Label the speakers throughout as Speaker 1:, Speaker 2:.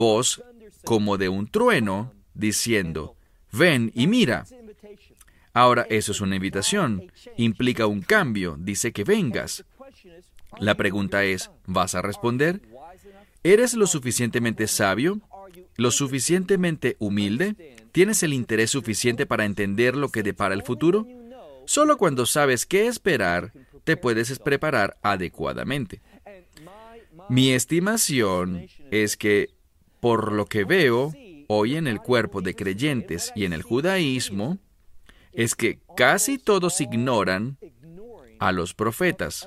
Speaker 1: voz como de un trueno, diciendo, ven y mira. Ahora, eso es una invitación, implica un cambio, dice que vengas. La pregunta es, ¿vas a responder? ¿Eres lo suficientemente sabio? ¿Lo suficientemente humilde? ¿Tienes el interés suficiente para entender lo que depara el futuro? Solo cuando sabes qué esperar, te puedes preparar adecuadamente. Mi estimación es que, por lo que veo hoy en el cuerpo de creyentes y en el judaísmo, es que casi todos ignoran a los profetas.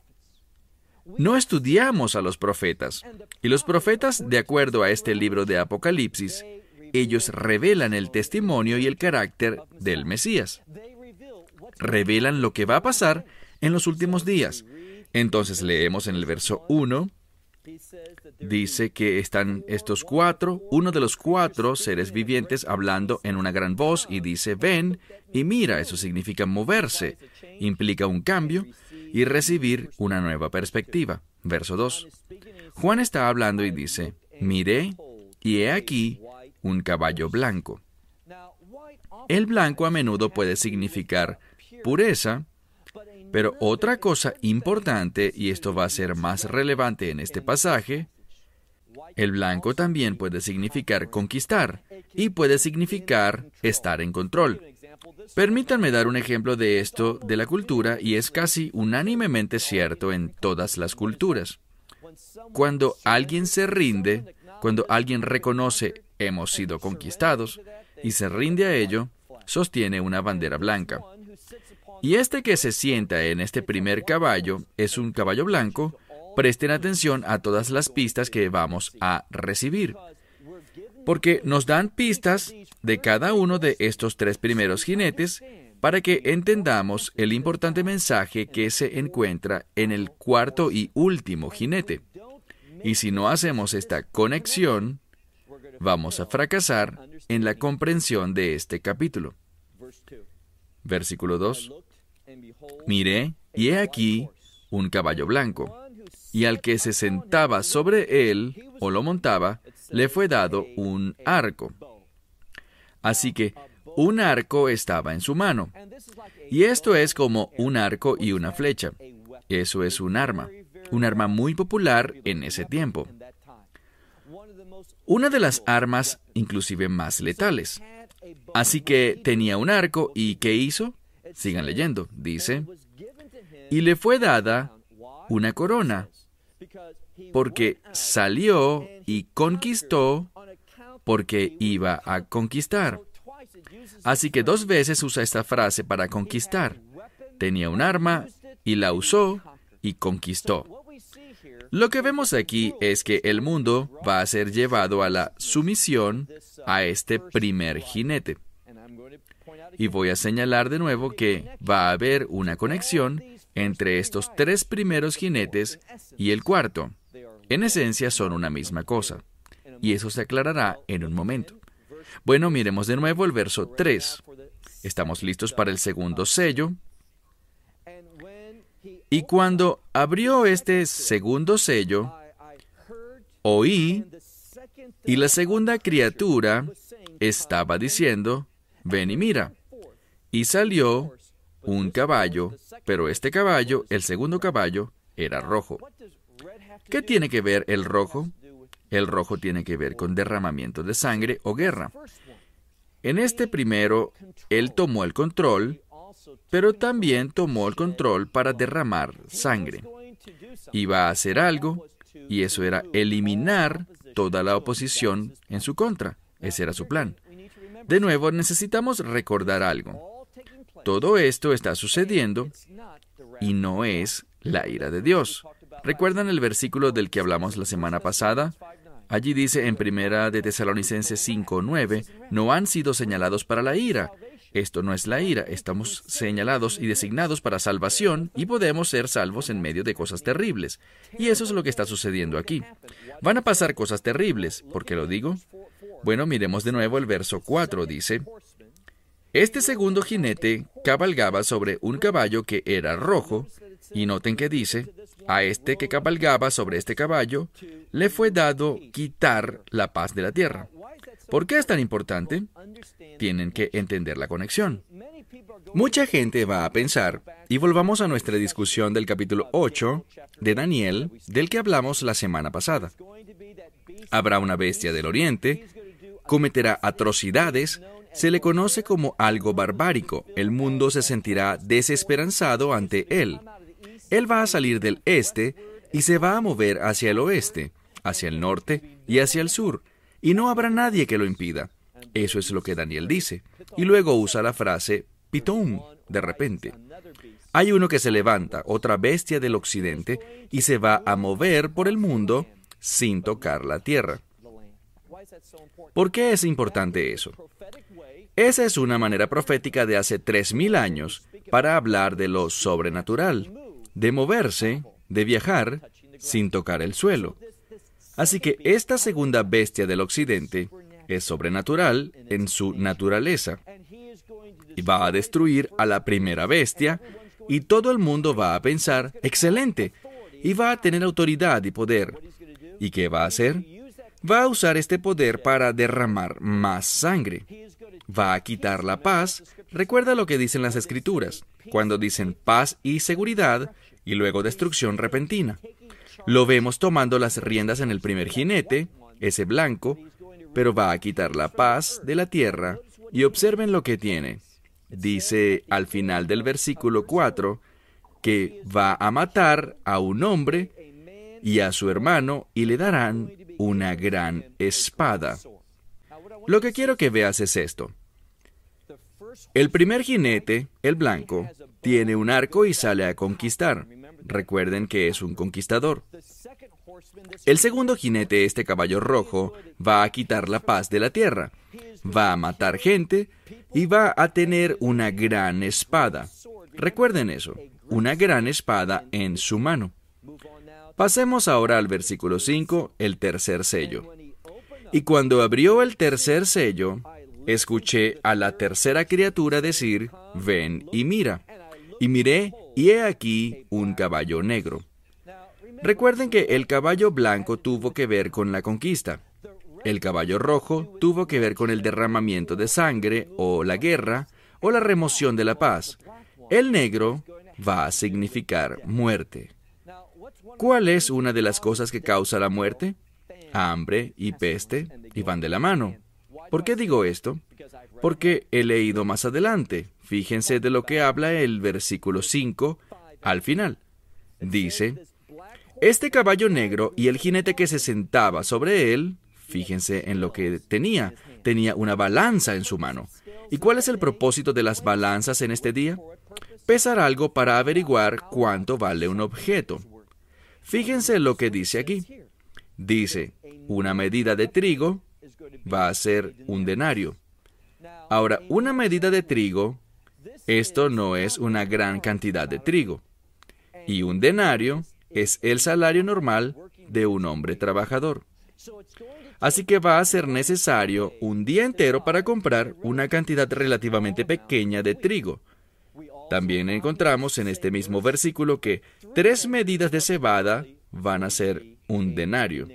Speaker 1: No estudiamos a los profetas. Y los profetas, de acuerdo a este libro de Apocalipsis, ellos revelan el testimonio y el carácter del Mesías. Revelan lo que va a pasar en los últimos días. Entonces leemos en el verso 1, dice que están estos cuatro, uno de los cuatro seres vivientes hablando en una gran voz y dice, ven y mira. Eso significa moverse, implica un cambio y recibir una nueva perspectiva. Verso 2. Juan está hablando y dice, miré y he aquí un caballo blanco. El blanco a menudo puede significar pureza, pero otra cosa importante, y esto va a ser más relevante en este pasaje, el blanco también puede significar conquistar y puede significar estar en control. Permítanme dar un ejemplo de esto de la cultura, y es casi unánimemente cierto en todas las culturas. Cuando alguien se rinde, cuando alguien reconoce hemos sido conquistados y se rinde a ello, sostiene una bandera blanca. Y este que se sienta en este primer caballo es un caballo blanco. Presten atención a todas las pistas que vamos a recibir, porque nos dan pistas de cada uno de estos tres primeros jinetes para que entendamos el importante mensaje que se encuentra en el cuarto y último jinete. Y si no hacemos esta conexión, vamos a fracasar en la comprensión de este capítulo. Versículo 2. Miré, y he aquí un caballo blanco, y al que se sentaba sobre él, o lo montaba, le fue dado un arco. Así que un arco estaba en su mano. Y esto es como un arco y una flecha. Eso es un arma muy popular en ese tiempo. Una de las armas inclusive más letales. Así que tenía un arco, ¿y qué hizo? Sigan leyendo. Dice, y le fue dada una corona, porque salió y conquistó, porque iba a conquistar. Así que 2 veces usa esta frase para conquistar. Tenía un arma y la usó y conquistó. Lo que vemos aquí es que el mundo va a ser llevado a la sumisión a este primer jinete. Y voy a señalar de nuevo que va a haber una conexión entre estos 3 primeros jinetes y el cuarto. En esencia son una misma cosa. Y eso se aclarará en un momento. Bueno, miremos de nuevo el verso 3. Estamos listos para el segundo sello. Y cuando abrió este segundo sello, oí, y la segunda criatura estaba diciendo, ven y mira. Y salió un caballo, pero este caballo, el segundo caballo, era rojo. ¿Qué tiene que ver el rojo? El rojo tiene que ver con derramamiento de sangre o guerra. En este primero, él tomó el control, pero también tomó el control para derramar sangre. Iba a hacer algo, y eso era eliminar toda la oposición en su contra. Ese era su plan. De nuevo, necesitamos recordar algo. Todo esto está sucediendo y no es la ira de Dios. ¿Recuerdan el versículo del que hablamos la semana pasada? Allí dice en 1 de Tesalonicenses 5:9, no han sido señalados para la ira. Esto no es la ira, estamos señalados y designados para salvación y podemos ser salvos en medio de cosas terribles. Y eso es lo que está sucediendo aquí. Van a pasar cosas terribles. ¿Por qué lo digo? Bueno, miremos de nuevo el verso 4, dice, este segundo jinete cabalgaba sobre un caballo que era rojo, y noten que dice, a este que cabalgaba sobre este caballo, le fue dado quitar la paz de la tierra. ¿Por qué es tan importante? Tienen que entender la conexión. Mucha gente va a pensar, y volvamos a nuestra discusión del capítulo 8 de Daniel, del que hablamos la semana pasada. Habrá una bestia del oriente, cometerá atrocidades, se le conoce como algo barbárico. El mundo se sentirá desesperanzado ante él. Él va a salir del este y se va a mover hacia el oeste, hacia el norte y hacia el sur, y no habrá nadie que lo impida. Eso es lo que Daniel dice. Y luego usa la frase pitón, de repente. Hay uno que se levanta, otra bestia del occidente, y se va a mover por el mundo sin tocar la tierra. ¿Por qué es importante eso? Esa es una manera profética de hace 3000 años para hablar de lo sobrenatural, de moverse, de viajar, sin tocar el suelo. Así que esta segunda bestia del occidente es sobrenatural en su naturaleza. Y va a destruir a la primera bestia, y todo el mundo va a pensar, ¡excelente! Y va a tener autoridad y poder. ¿Y qué va a hacer? Va a usar este poder para derramar más sangre. Va a quitar la paz. Recuerda lo que dicen las Escrituras, cuando dicen paz y seguridad, y luego destrucción repentina. Lo vemos tomando las riendas en el primer jinete, ese blanco, pero va a quitar la paz de la tierra, y observen lo que tiene. Dice al final del versículo 4 que va a matar a un hombre y a su hermano y le darán una gran espada. Lo que quiero que veas es esto. El primer jinete, el blanco, tiene un arco y sale a conquistar. Recuerden que es un conquistador. El segundo jinete, este caballo rojo, va a quitar la paz de la tierra. Va a matar gente y va a tener una gran espada. Recuerden eso, una gran espada en su mano. Pasemos ahora al versículo 5, el tercer sello. Y cuando abrió el tercer sello, escuché a la tercera criatura decir, ven y mira. Y miré, y he aquí un caballo negro. Recuerden que el caballo blanco tuvo que ver con la conquista. El caballo rojo tuvo que ver con el derramamiento de sangre, o la guerra, o la remoción de la paz. El negro va a significar muerte. ¿Cuál es una de las cosas que causa la muerte? Hambre y peste, y van de la mano. ¿Por qué digo esto? Porque he leído más adelante. Fíjense de lo que habla el versículo 5 al final. Dice, este caballo negro y el jinete que se sentaba sobre él, fíjense en lo que tenía. Tenía una balanza en su mano. ¿Y cuál es el propósito de las balanzas en este día? Pesar algo para averiguar cuánto vale un objeto. Fíjense lo que dice aquí. Dice, una medida de trigo va a ser un denario. Ahora, una medida de trigo, esto no es una gran cantidad de trigo. Y un denario es el salario normal de un hombre trabajador. Así que va a ser necesario un día entero para comprar una cantidad relativamente pequeña de trigo. También encontramos en este mismo versículo que 3 medidas de cebada van a ser un denario.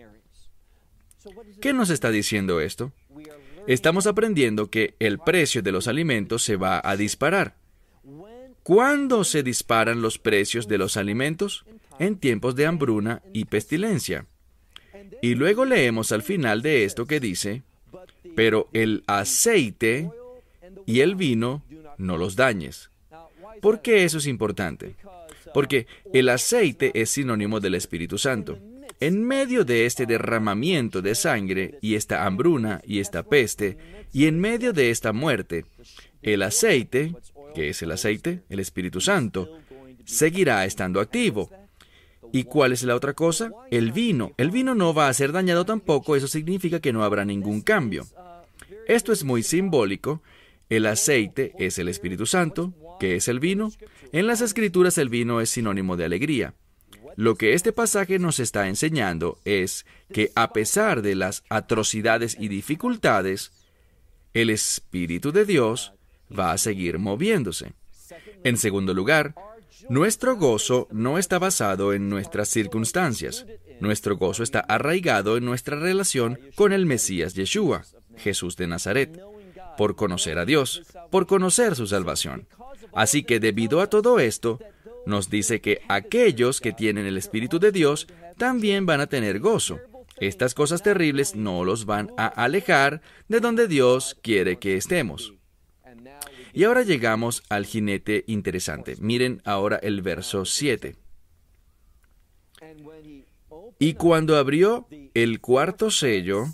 Speaker 1: ¿Qué nos está diciendo esto? Estamos aprendiendo que el precio de los alimentos se va a disparar. ¿Cuándo se disparan los precios de los alimentos? En tiempos de hambruna y pestilencia. Y luego leemos al final de esto que dice, pero el aceite y el vino no los dañes. ¿Por qué eso es importante? Porque el aceite es sinónimo del Espíritu Santo. En medio de este derramamiento de sangre y esta hambruna y esta peste, y en medio de esta muerte, el aceite, ¿qué es el aceite? El Espíritu Santo, seguirá estando activo. ¿Y cuál es la otra cosa? El vino. El vino no va a ser dañado tampoco, eso significa que no habrá ningún cambio. Esto es muy simbólico. El aceite es el Espíritu Santo. ¿Qué es el vino? En las Escrituras el vino es sinónimo de alegría. Lo que este pasaje nos está enseñando es que a pesar de las atrocidades y dificultades, el Espíritu de Dios va a seguir moviéndose. En segundo lugar, Nuestro gozo no está basado en nuestras circunstancias. Nuestro gozo está arraigado en nuestra relación con el Mesías Yeshua, Jesús de Nazaret, por conocer a Dios, por conocer su salvación. Así que debido a todo esto, nos dice que aquellos que tienen el Espíritu de Dios también van a tener gozo. Estas cosas terribles no los van a alejar de donde Dios quiere que estemos. Y ahora llegamos al jinete interesante. Miren ahora el verso 7. Y cuando abrió el cuarto sello,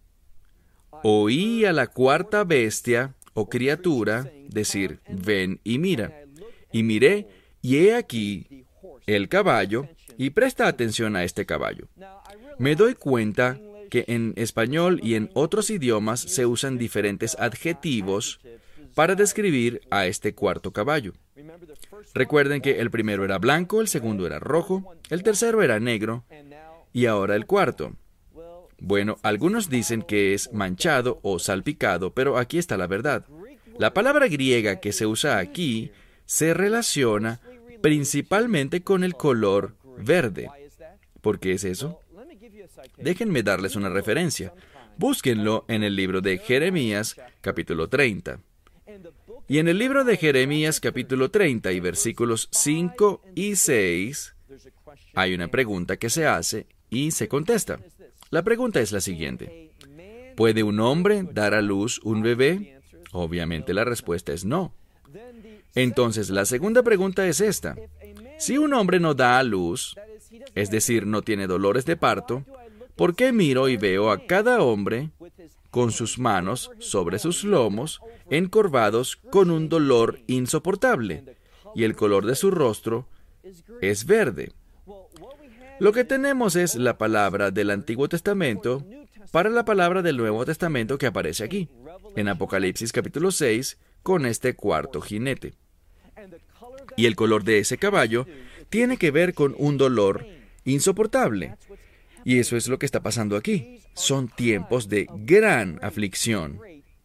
Speaker 1: oí a la cuarta bestia o criatura decir, ven y mira. Y miré, y he aquí el caballo, y presta atención a este caballo. Me doy cuenta que en español y en otros idiomas se usan diferentes adjetivos para describir a este cuarto caballo. Recuerden que el primero era blanco, el segundo era rojo, el tercero era negro, y ahora el cuarto. Bueno, algunos dicen que es manchado o salpicado, pero aquí está la verdad. La palabra griega que se usa aquí se relaciona principalmente con el color verde. ¿Por qué es eso? Déjenme darles una referencia. Búsquenlo en el libro de Jeremías, capítulo 30. Y en el libro de Jeremías, capítulo 30 y versículos 5 y 6, hay una pregunta que se hace y se contesta. La pregunta es la siguiente. ¿Puede un hombre dar a luz un bebé? Obviamente la respuesta es no. Entonces, la segunda pregunta es esta. Si un hombre no da a luz, es decir, no tiene dolores de parto, ¿por qué miro y veo a cada hombre con sus manos sobre sus lomos, encorvados con un dolor insoportable, y el color de su rostro es verde? Lo que tenemos es la palabra del Antiguo Testamento para la palabra del Nuevo Testamento que aparece aquí, en Apocalipsis capítulo 6, con este cuarto jinete. Y el color de ese caballo tiene que ver con un dolor insoportable. Y eso es lo que está pasando aquí. Son tiempos de gran aflicción.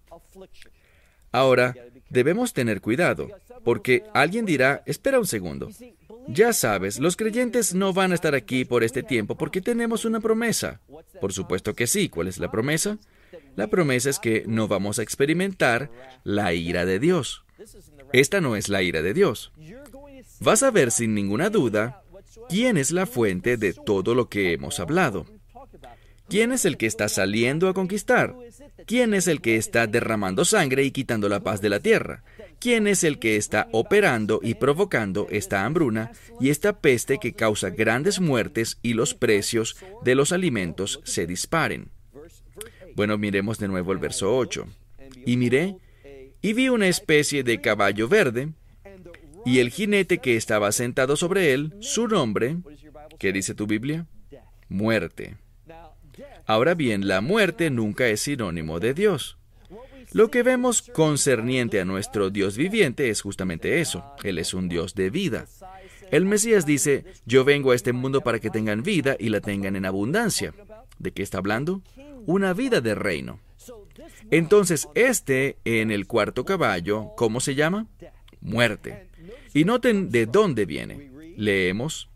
Speaker 1: Ahora, debemos tener cuidado, porque alguien dirá, espera un segundo. Ya sabes, los creyentes no van a estar aquí por este tiempo porque tenemos una promesa. Por supuesto que sí. ¿Cuál es la promesa? La promesa es que no vamos a experimentar la ira de Dios. Esta no es la ira de Dios. Vas a ver sin ninguna duda quién es la fuente de todo lo que hemos hablado. ¿Quién es el que está saliendo a conquistar? ¿Quién es el que está derramando sangre y quitando la paz de la tierra? ¿Quién es el que está operando y provocando esta hambruna y esta peste que causa grandes muertes y los precios de los alimentos se disparen? Bueno, miremos de nuevo el verso 8. Y miré, y vi una especie de caballo verde, y el jinete que estaba sentado sobre él, su nombre, ¿qué dice tu Biblia? Muerte. Ahora bien, la muerte nunca es sinónimo de Dios. Lo que vemos concerniente a nuestro Dios viviente es justamente eso. Él es un Dios de vida. El Mesías dice, yo vengo a este mundo para que tengan vida y la tengan en abundancia. ¿De qué está hablando? Una vida de reino. Entonces, en el cuarto caballo, ¿cómo se llama? Muerte. Y noten de dónde viene. Leemos.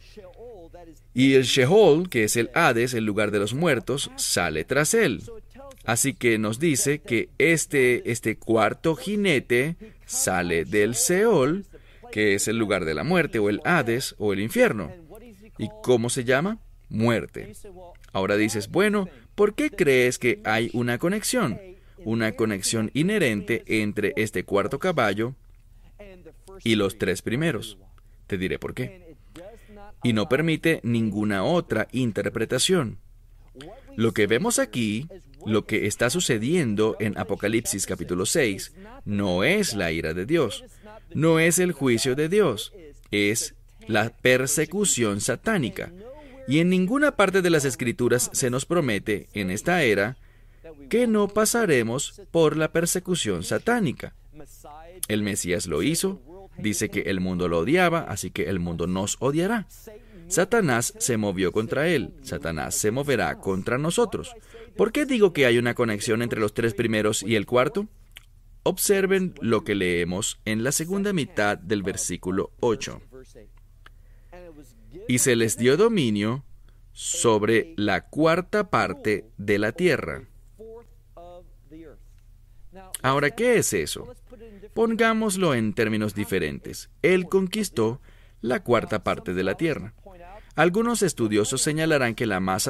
Speaker 1: Y el Sheol, que es el Hades, el lugar de los muertos, sale tras él. Así que nos dice que este cuarto jinete sale del Seol, que es el lugar de la muerte, o el Hades, o el infierno. ¿Y cómo se llama? Muerte. Ahora dices, bueno, ¿por qué crees que hay una conexión? Una conexión inherente entre este cuarto caballo y los tres primeros. Te diré por qué. Y no permite ninguna otra interpretación. Lo que vemos aquí, lo que está sucediendo en Apocalipsis capítulo 6, no es la ira de Dios, no es el juicio de Dios, es la persecución satánica. Y en ninguna parte de las Escrituras se nos promete, en esta era, que no pasaremos por la persecución satánica. El Mesías lo hizo, dice que el mundo lo odiaba, así que el mundo nos odiará. Satanás se movió contra él, Satanás se moverá contra nosotros. ¿Por qué digo que hay una conexión entre los tres primeros y el cuarto? Observen lo que leemos en la segunda mitad del versículo 8. Y se les dio dominio sobre la cuarta parte de la tierra. Ahora, ¿qué es eso? Pongámoslo en términos diferentes. Él conquistó la cuarta parte de la tierra. Algunos estudiosos señalarán que la masa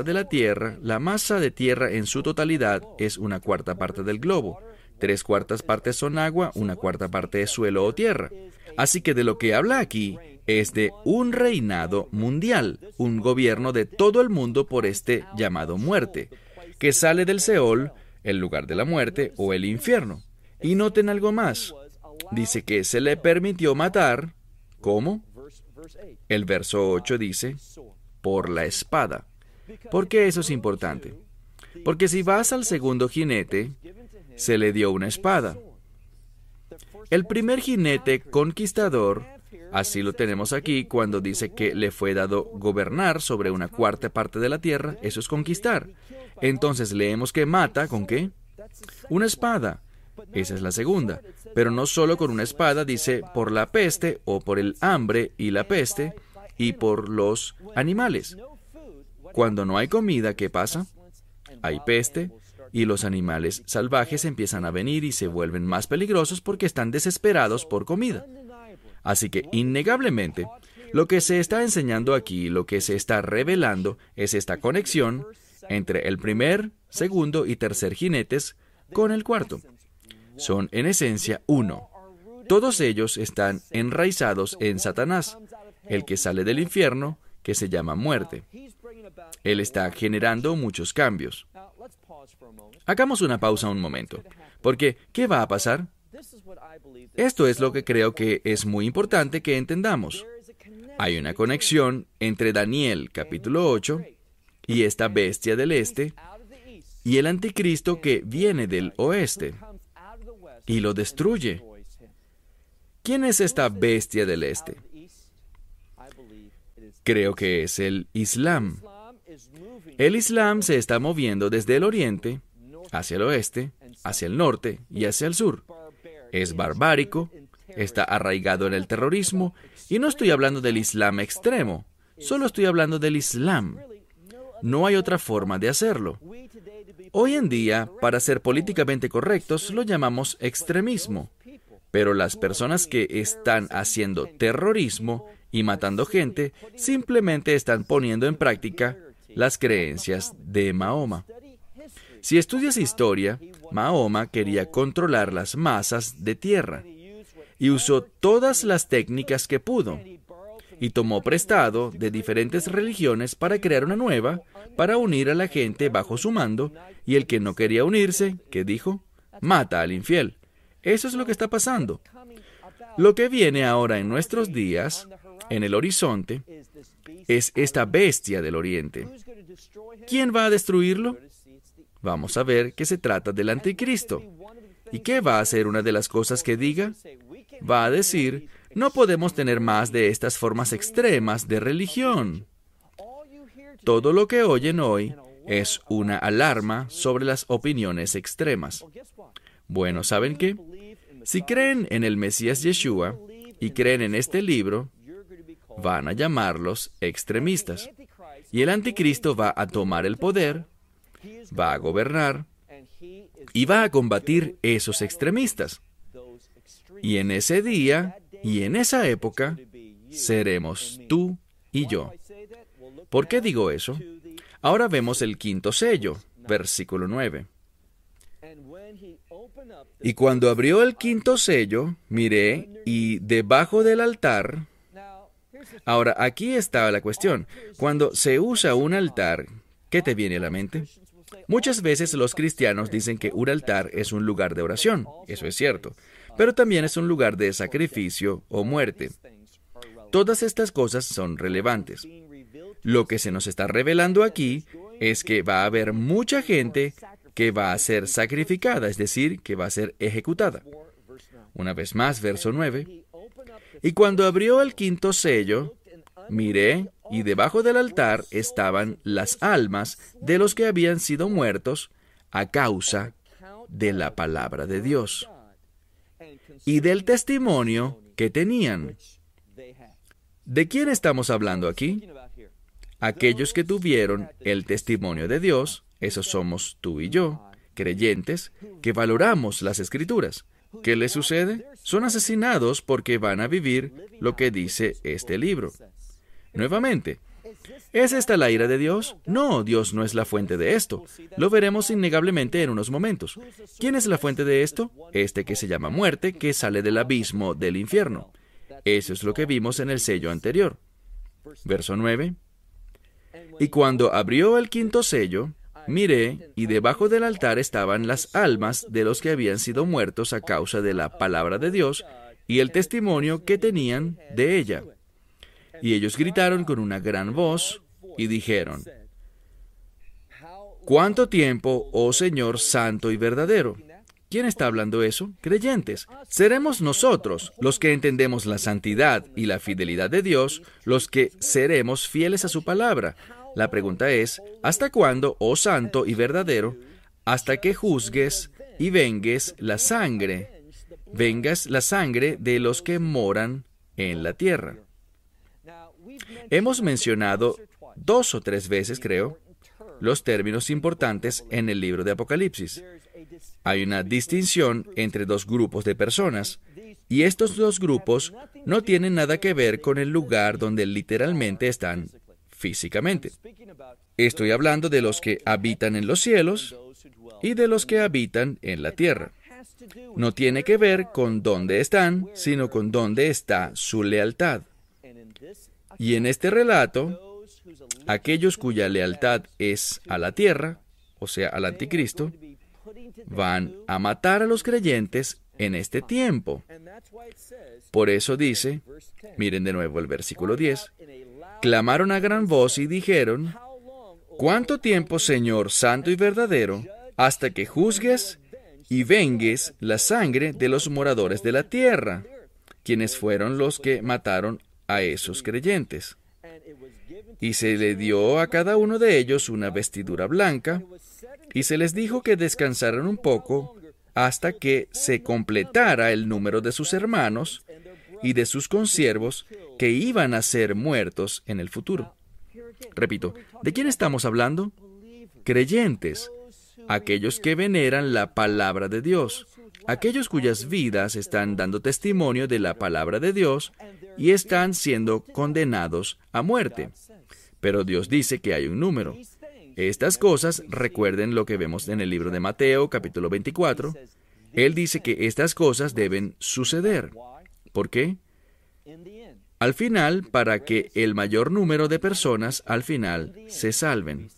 Speaker 1: de tierra en su totalidad es una cuarta parte del globo. 3/4 partes son agua, 1/4 parte es suelo o tierra. Así que de lo que habla aquí es de un reinado mundial, un gobierno de todo el mundo por este llamado muerte, que sale del Seol, el lugar de la muerte, o el infierno. Y noten algo más. Dice que se le permitió matar, ¿cómo? El verso 8 dice, por la espada. ¿Por qué eso es importante? Porque si vas al segundo jinete, se le dio una espada. El primer jinete conquistador, así lo tenemos aquí, cuando dice que le fue dado gobernar sobre una cuarta parte de la tierra, eso es conquistar. Entonces leemos que mata, ¿con qué? Una espada. Esa es la segunda. Pero no solo con una espada, dice por la peste o por el hambre y la peste y por los animales. Cuando no hay comida, ¿qué pasa? Hay peste y los animales salvajes empiezan a venir y se vuelven más peligrosos porque están desesperados por comida. Así que, innegablemente, lo que se está enseñando aquí, lo que se está revelando, es esta conexión entre el primer, segundo y tercer jinetes con el cuarto. Son en esencia uno. Todos ellos están enraizados en Satanás, el que sale del infierno, que se llama muerte. Él está generando muchos cambios. Hagamos una pausa un momento, porque ¿qué va a pasar? Esto es lo que creo que es muy importante que entendamos. Hay una conexión entre Daniel capítulo 8 y esta bestia del este y el anticristo que viene del oeste y lo destruye. ¿Quién es esta bestia del este? Creo que es el Islam. El Islam se está moviendo desde el oriente hacia el oeste, hacia el norte y hacia el sur. Es barbárico, está arraigado en el terrorismo, y no estoy hablando del Islam extremo, solo estoy hablando del Islam. No hay otra forma de hacerlo. Hoy en día, para ser políticamente correctos, lo llamamos extremismo, pero las personas que están haciendo terrorismo y matando gente simplemente están poniendo en práctica las creencias de Mahoma. Si estudias historia, Mahoma quería controlar las masas de tierra y usó todas las técnicas que pudo y tomó prestado de diferentes religiones para crear una nueva, para unir a la gente bajo su mando, y el que no quería unirse, ¿qué dijo? Mata al infiel. Eso es lo que está pasando. Lo que viene ahora en nuestros días, en el horizonte, es esta bestia del oriente. ¿Quién va a destruirlo? Vamos a ver que se trata del anticristo. ¿Y qué va a hacer una de las cosas que diga? Va a decir, no podemos tener más de estas formas extremas de religión. Todo lo que oyen hoy es una alarma sobre las opiniones extremas. Bueno, ¿saben qué? Si creen en el Mesías Yeshua y creen en este libro, van a llamarlos extremistas. Y el anticristo va a tomar el poder, va a gobernar y va a combatir esos extremistas. Y en ese día y en esa época seremos tú y yo. ¿Por qué digo eso? Ahora vemos el quinto sello, versículo 9. Y cuando abrió el quinto sello, miré, y debajo del altar... Ahora, aquí está la cuestión. Cuando se usa un altar, ¿qué te viene a la mente? Muchas veces los cristianos dicen que un altar es un lugar de oración. Eso es cierto. Pero también es un lugar de sacrificio o muerte. Todas estas cosas son relevantes. Lo que se nos está revelando aquí es que va a haber mucha gente que va a ser sacrificada, es decir, que va a ser ejecutada. Una vez más, verso 9. Y cuando abrió el quinto sello, miré, y debajo del altar estaban las almas de los que habían sido muertos a causa de la palabra de Dios. y del testimonio que tenían. ¿De quién estamos hablando aquí? Aquellos que tuvieron el testimonio de Dios, esos somos tú y yo, creyentes, que valoramos las Escrituras. ¿Qué les sucede? Son asesinados porque van a vivir lo que dice este libro. Nuevamente, ¿es esta la ira de Dios? No, Dios no es la fuente de esto. Lo veremos innegablemente en unos momentos. ¿Quién es la fuente de esto? Este que se llama muerte, que sale del abismo del infierno. Eso es lo que vimos en el sello anterior. Verso 9. Y cuando abrió el quinto sello, miré, y debajo del altar estaban las almas de los que habían sido muertos a causa de la palabra de Dios y el testimonio que tenían de ella. Y ellos gritaron con una gran voz y dijeron: ¿Cuánto tiempo, oh Señor santo y verdadero? ¿Quién está hablando eso? Creyentes. Seremos nosotros, los que entendemos la santidad y la fidelidad de Dios, los que seremos fieles a su palabra. La pregunta es, ¿hasta cuándo, oh santo y verdadero, hasta que juzgues y vengues la sangre de los que moran en la tierra? Hemos mencionado 2 o 3 veces, creo, los términos importantes en el libro de Apocalipsis. Hay una distinción entre 2 grupos de personas, y estos 2 grupos no tienen nada que ver con el lugar donde literalmente están físicamente. Estoy hablando de los que habitan en los cielos y de los que habitan en la tierra. No tiene que ver con dónde están, sino con dónde está su lealtad. Y en este relato, aquellos cuya lealtad es a la tierra, o sea, al anticristo, van a matar a los creyentes en este tiempo. Por eso dice, miren de nuevo el versículo 10, clamaron a gran voz y dijeron: ¿Cuánto tiempo, Señor santo y verdadero, hasta que juzgues y vengues la sangre de los moradores de la tierra, quienes fueron los que mataron a esos creyentes? Y se le dio a cada uno de ellos una vestidura blanca, y se les dijo que descansaran un poco hasta que se completara el número de sus hermanos y de sus consiervos que iban a ser muertos en el futuro. Repito, ¿de quién estamos hablando? Creyentes, aquellos que veneran la palabra de Dios, aquellos cuyas vidas están dando testimonio de la palabra de Dios y están siendo condenados a muerte. Pero Dios dice que hay un número. Estas cosas, recuerden lo que vemos en el libro de Mateo, capítulo 24. Él dice que estas cosas deben suceder. ¿Por qué? Al final, para que el mayor número de personas al final se salven.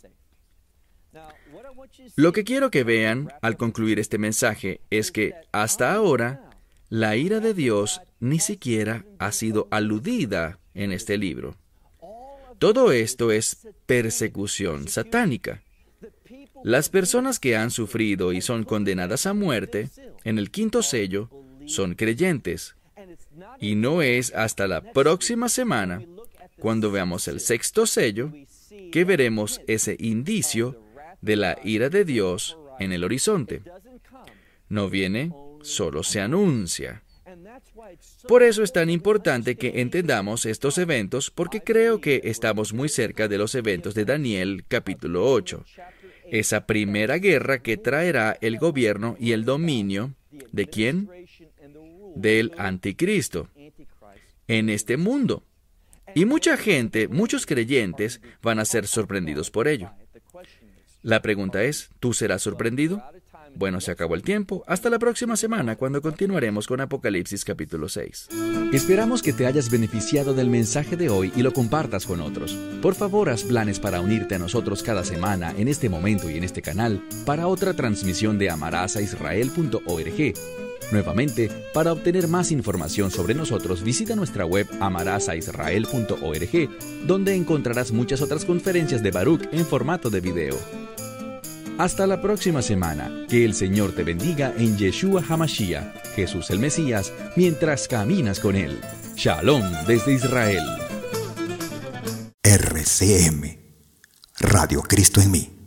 Speaker 1: Lo que quiero que vean al concluir este mensaje es que hasta ahora la ira de Dios ni siquiera ha sido aludida en este libro. Todo esto es persecución satánica. Las personas que han sufrido y son condenadas a muerte en el quinto sello son creyentes. Y no es hasta la próxima semana, cuando veamos el sexto sello, que veremos ese indicio de la ira de Dios en el horizonte. No viene, solo se anuncia. Por eso es tan importante que entendamos estos eventos, porque creo que estamos muy cerca de los eventos de Daniel capítulo 8. Esa primera guerra que traerá el gobierno y el dominio, ¿de quién? Del anticristo, en este mundo. Y mucha gente, muchos creyentes, van a ser sorprendidos por ello. La pregunta es, ¿tú serás sorprendido? Bueno, se acabó el tiempo. Hasta la próxima semana, cuando continuaremos con Apocalipsis capítulo 6.
Speaker 2: Esperamos que te hayas beneficiado del mensaje de hoy y lo compartas con otros. Por favor, haz planes para unirte a nosotros cada semana en este momento y en este canal para otra transmisión de amarasaisrael.org. Nuevamente, para obtener más información sobre nosotros, visita nuestra web amarasaisrael.org, donde encontrarás muchas otras conferencias de Baruch en formato de video. Hasta la próxima semana. Que el Señor te bendiga en Yeshua HaMashiach, Jesús el Mesías, mientras caminas con Él. Shalom desde Israel.
Speaker 3: RCM, Radio Cristo en mí.